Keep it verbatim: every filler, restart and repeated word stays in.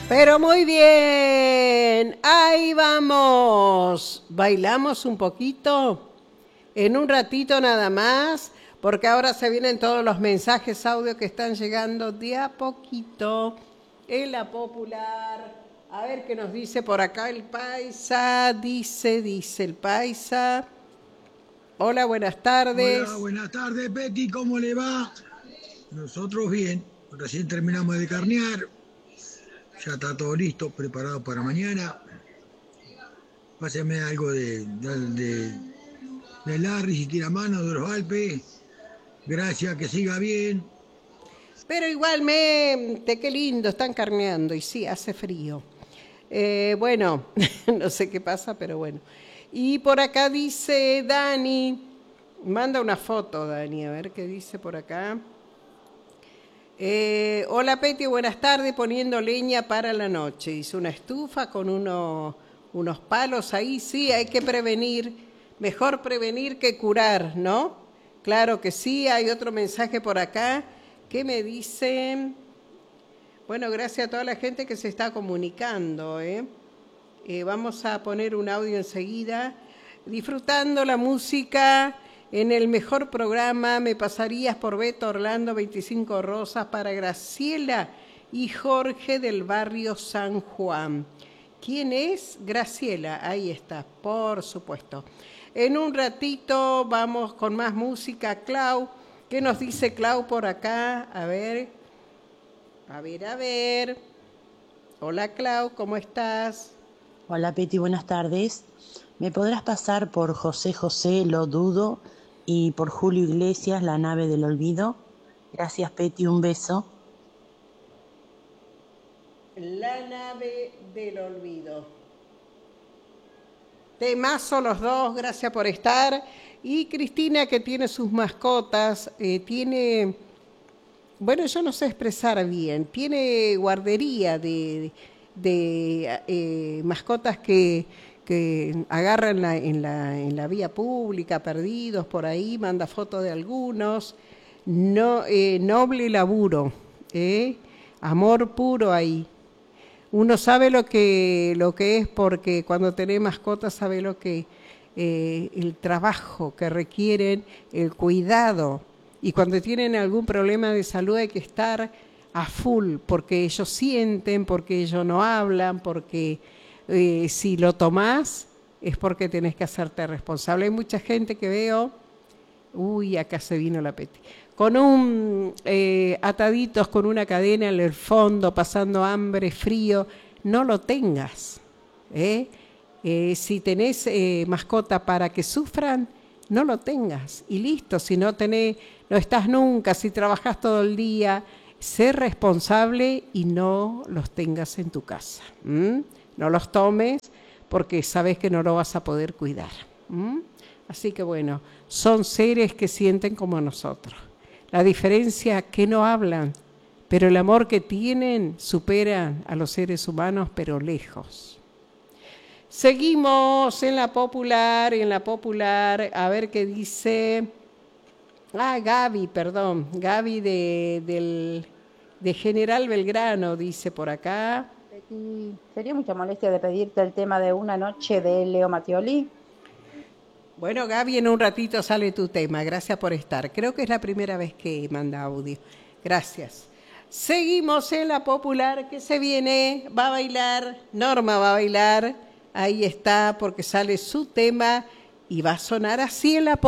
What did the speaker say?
Pero muy bien, ahí vamos. Bailamos un poquito, en un ratito nada más, porque ahora se vienen todos los mensajes audio que están llegando de a poquito en la popular. A ver qué nos dice por acá el paisa. Dice, dice el paisa. Hola, buenas tardes. Hola, buenas tardes, Betty, ¿cómo le va? Nosotros bien, recién terminamos de carnear, ya está todo listo, preparado para mañana. Páseme algo de, de, de, de Larry, si tira mano, de los Alpes. Gracias, que siga bien. Pero igualmente, qué lindo, están carneando y sí, hace frío. Eh, bueno, no sé qué pasa, pero bueno. Y por acá dice Dani, manda una foto, Dani, a ver qué dice por acá. Eh, Hola Peti, buenas tardes, poniendo leña para la noche. Hice una estufa con uno, unos palos ahí, sí, hay que prevenir, mejor prevenir que curar, ¿no? Claro que sí, hay otro mensaje por acá que me dice, bueno, gracias a toda la gente que se está comunicando, ¿eh? Eh, vamos a poner un audio enseguida, disfrutando la música. En el mejor programa me pasarías por Beto Orlando veinticinco Rosas para Graciela y Jorge del barrio San Juan. ¿Quién es? Graciela, ahí está, por supuesto. En un ratito vamos con más música. Clau, ¿qué nos dice Clau por acá? A ver, a ver, a ver. Hola Clau, ¿cómo estás? Hola Peti, buenas tardes. ¿Me podrás pasar por José José, Lo Dudo, y por Julio Iglesias, La Nave del Olvido? Gracias Peti, un beso. La Nave del Olvido. Temazo los dos, gracias por estar. Y Cristina, que tiene sus mascotas, eh, tiene, bueno, yo no sé expresar bien, tiene guardería de, de eh, mascotas que, que agarran la, en, la, en la vía pública, perdidos por ahí, manda fotos de algunos. No, eh, noble laburo, ¿eh? Amor puro ahí. Uno sabe lo que, lo que es porque cuando tenés mascotas sabe lo que eh, el trabajo que requieren, el cuidado. Y cuando tienen algún problema de salud hay que estar a full porque ellos sienten, porque ellos no hablan, porque eh, si lo tomás es porque tenés que hacerte responsable. Hay mucha gente que veo, uy, acá se vino la peti, con un eh, ataditos con una cadena en el fondo, pasando hambre, frío, no lo tengas. ¿eh? Eh, si tenés eh, mascota para que sufran, no lo tengas. Y listo, si no tenés, no estás nunca, si trabajás todo el día, sé responsable y no los tengas en tu casa. ¿m? No los tomes porque sabes que no lo vas a poder cuidar. ¿m? Así que bueno, son seres que sienten como nosotros. La diferencia que no hablan, pero el amor que tienen supera a los seres humanos, pero lejos. Seguimos en la popular, en la popular, a ver qué dice. Ah, Gaby, perdón, Gaby de, del, de General Belgrano, dice por acá. Y sería mucha molestia de pedirte el tema de Una noche de Leo Mattioli. Bueno, Gaby, en un ratito sale tu tema. Gracias por estar. Creo que es la primera vez que manda audio. Gracias. Seguimos en la popular que se viene. Va a bailar. Norma va a bailar. Ahí está porque sale su tema y va a sonar así en la popular.